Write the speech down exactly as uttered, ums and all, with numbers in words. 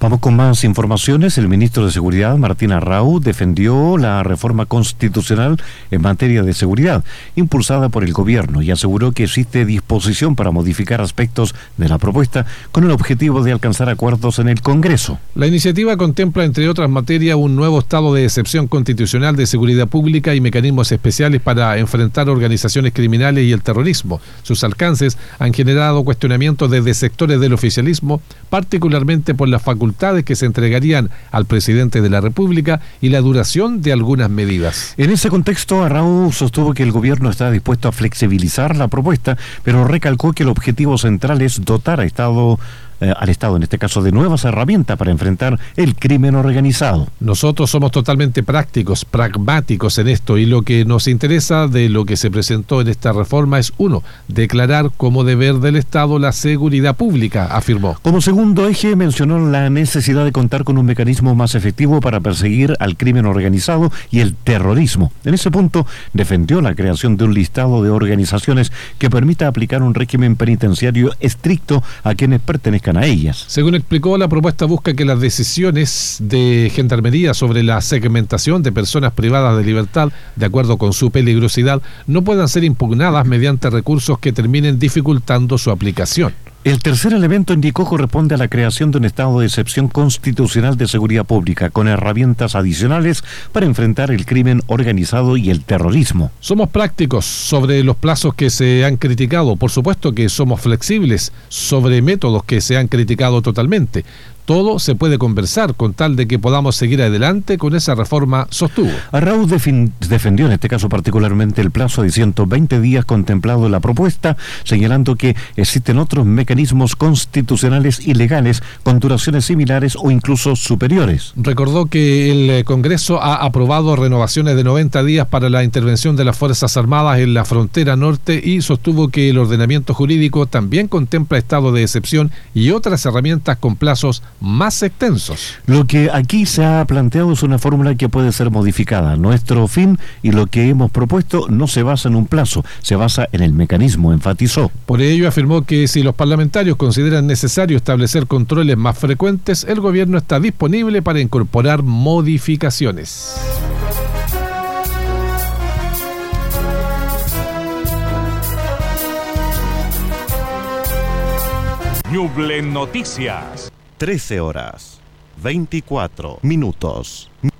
Vamos con más informaciones. El ministro de Seguridad, Martín Arrau, defendió la reforma constitucional en materia de seguridad, impulsada por el gobierno, y aseguró que existe disposición para modificar aspectos de la propuesta con el objetivo de alcanzar acuerdos en el Congreso. La iniciativa contempla, entre otras materias, un nuevo estado de excepción constitucional de seguridad pública y mecanismos especiales para enfrentar organizaciones criminales y el terrorismo. Sus alcances han generado cuestionamientos desde sectores del oficialismo, particularmente por las facultades que se entregarían al presidente de la República y la duración de algunas medidas. En ese contexto, Arrau sostuvo que el gobierno está dispuesto a flexibilizar la propuesta, pero recalcó que el objetivo central es dotar a Estado Eh, al Estado, en este caso, de nuevas herramientas para enfrentar el crimen organizado. Nosotros somos totalmente prácticos, pragmáticos en esto, y lo que nos interesa de lo que se presentó en esta reforma es, uno, declarar como deber del Estado la seguridad pública, afirmó. Como segundo eje, mencionó la necesidad de contar con un mecanismo más efectivo para perseguir al crimen organizado y el terrorismo. En ese punto, defendió la creación de un listado de organizaciones que permita aplicar un régimen penitenciario estricto a quienes pertenezcan a ellas. Según explicó, la propuesta busca que las decisiones de Gendarmería sobre la segmentación de personas privadas de libertad, de acuerdo con su peligrosidad, no puedan ser impugnadas mediante recursos que terminen dificultando su aplicación. El tercer elemento, indicó, corresponde a la creación de un estado de excepción constitucional de seguridad pública, con herramientas adicionales para enfrentar el crimen organizado y el terrorismo. Somos prácticos sobre los plazos que se han criticado. Por supuesto que somos flexibles sobre métodos que se han criticado totalmente. Todo se puede conversar con tal de que podamos seguir adelante con esa reforma, sostuvo. Arrau defin- defendió en este caso particularmente el plazo de ciento veinte días contemplado en la propuesta, señalando que existen otros mecanismos constitucionales y legales con duraciones similares o incluso superiores. Recordó que el Congreso ha aprobado renovaciones de noventa días para la intervención de las Fuerzas Armadas en la frontera norte y sostuvo que el ordenamiento jurídico también contempla estado de excepción y otras herramientas con plazos más extensos. Lo que aquí se ha planteado es una fórmula que puede ser modificada. Nuestro fin y lo que hemos propuesto no se basa en un plazo, se basa en el mecanismo, enfatizó. Por ello afirmó que si los parlamentarios consideran necesario establecer controles más frecuentes, el gobierno está disponible para incorporar modificaciones. Ñuble Noticias. trece horas, veinticuatro minutos.